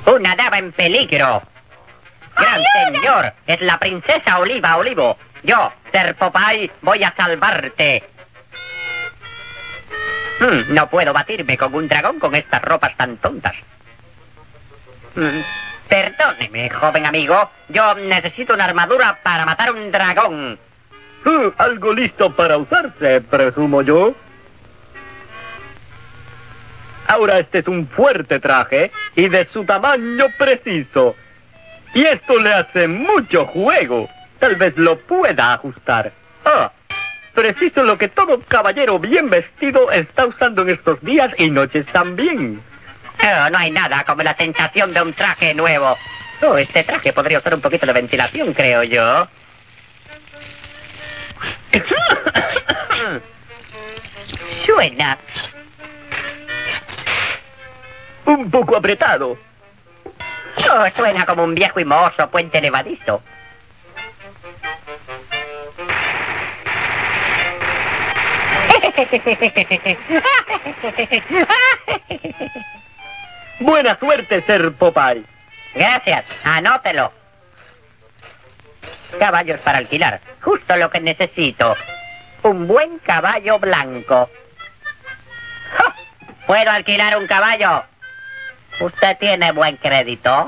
Una dama en peligro. Gran señor, es la princesa Oliva Olivo. Yo, Ser Popeye, voy a salvarte. No puedo batirme con un dragón con estas ropas tan tontas. Perdóneme, joven amigo. Yo necesito una armadura para matar un dragón. Algo listo para usarse, presumo yo. Ahora este es un fuerte traje y de su tamaño preciso. Y esto le hace mucho juego. Tal vez lo pueda ajustar. Preciso lo que todo caballero bien vestido está usando en estos días y noches también. No hay nada como la sensación de un traje nuevo. Este traje podría usar un poquito de ventilación, creo yo. Suena. Un poco apretado. Suena como un viejo y mohoso puente levadizo. Buena suerte, Ser Popeye. Gracias, anótelo. Caballos para alquilar, justo lo que necesito. Un buen caballo blanco. ¿Puedo alquilar un caballo? ¿Usted tiene buen crédito?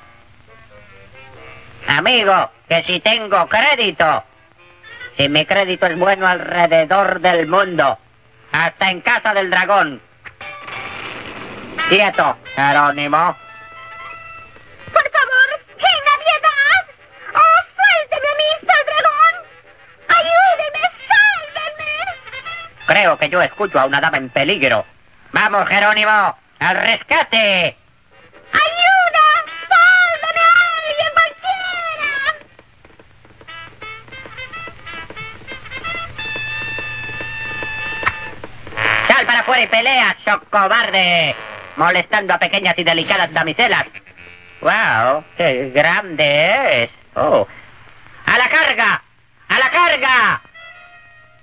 Amigo, que si tengo crédito. Si mi crédito es bueno alrededor del mundo. Hasta en casa del dragón. Quieto, Jerónimo. Por favor, ¡qué piedad! ¡Oh, suélteme, Mr. Dragón! ¡Ayúdeme, sálveme! Creo que yo escucho a una dama en peligro. ¡Vamos, Jerónimo! ¡Al rescate! ¡Ayuda! ¡Sálveme a alguien cualquiera! ¡Sal para afuera y pelea, cobarde! Molestando a pequeñas y delicadas damiselas. ¡Wow! ¡Qué grande es! ¡Oh! ¡A la carga! ¡A la carga!